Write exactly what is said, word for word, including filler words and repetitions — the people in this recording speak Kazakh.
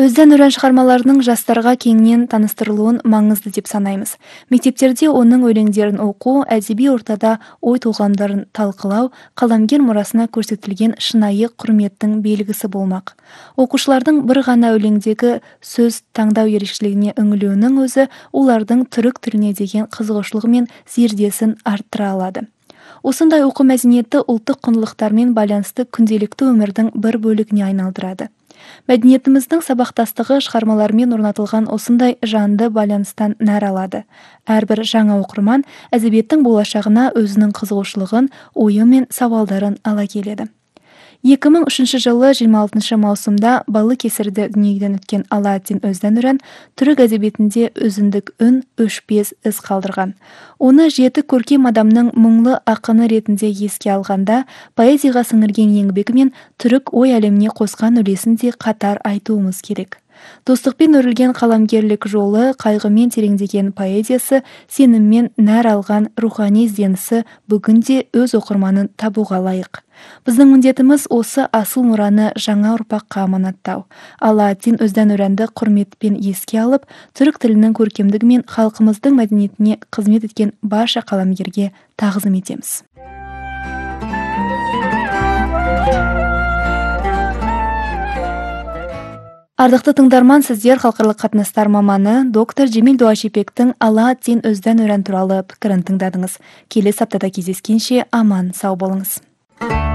Өзден өрен шығармаларының жастарға кеңінен таныстырылуын маңызды деп санаймыз. Мектептерде оның өлеңдерін оқу, әдеби ортада ой толғамдарын талқылау, қаламгер мұрасына көрсетілген шынайы құрметтің белгісі болмақ. Оқушылардың бір ғана өлеңдегі сөз таңдау ерекшелігіне үңілуінің өзі олардың түрік тіліне деген қызығушылығы мен зердесін арттыра алады. Осындай оқу мәдениеті ұлттық құндылықтармен байланысты күнделікті өмірдің бір бөлігіне айналдырады. Мәдениетіміздің сабақтастығы шығармалармен орнатылған осындай жанды байланыстан нәр алады. Әрбір жаңа оқырман әдебиеттің болашағына өзінің қызығушылығын, ойы мен сауалдарын ала келеді. екі мың үшінші жылы жиырма алтыншы маусымда Балыкесірде дүниеден өткен Алааддин Оздәнөрән түрік әдебиетінде өзіндік үн, өшпес із қалдырған. Оны жеті көркем адамның мұңлы ақыны ретінде еске алғанда, поэзияға сіңірген еңбегі мен түрік ой әлеміне қосқан үлесін де қатар айтуымыз керек. Достықпен өрілген қаламгерлік жолы, қайғымен тереңдеген поэзиясы, сеніммен нәр алған рухани ізденісі бүгінде өз оқырманын табуға лайық. Біздің міндетіміз осы асыл мұраны жаңа ұрпаққа аманаттау. Алааддин Оздәнөрәнді құрметпен еске алып, түрік тілінің көркемдігі мен халқымыздың мәдениетіне қызмет еткен барша қаламгерге тағзым етеміз. Ардақты тыңдарман, сіздер халықаралық қатынастар маманы доктор Жемил Дуашипектің Алааддин Оздәнөрән туралы пікірін тыңдадыңыз. Келесі аптада кездескенше аман сау болыңыз.